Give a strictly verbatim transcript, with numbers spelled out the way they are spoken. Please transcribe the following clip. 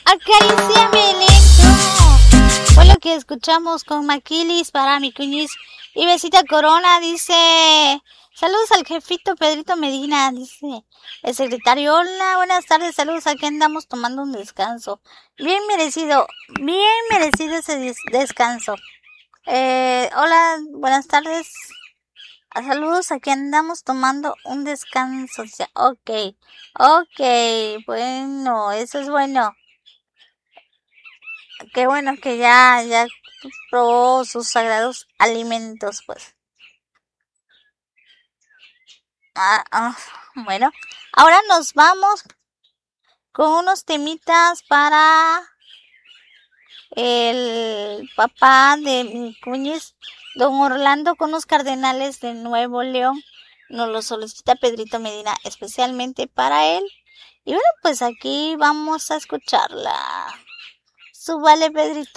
Acaríciame lento. Fue lo que escuchamos con Maquilis para mi cuñiz. Y Besita Corona dice: saludos al jefito Pedrito Medina, dice el secretario. Hola, buenas tardes, saludos. Aquí andamos tomando un descanso. Bien merecido, bien merecido ese des descanso. Eh, hola, buenas tardes. Saludos, aquí andamos tomando un descanso. Ok, ok, bueno, eso es bueno. Qué bueno que ya, ya probó sus sagrados alimentos, pues. Ah, ah, bueno, ahora nos vamos con unos temitas para el papá de mi cuñiz, don Orlando, con los Cardenales de Nuevo León. Nos lo solicita Pedrito Medina especialmente para él. Y bueno, pues aquí vamos a escucharla. Súbale, Pedrito.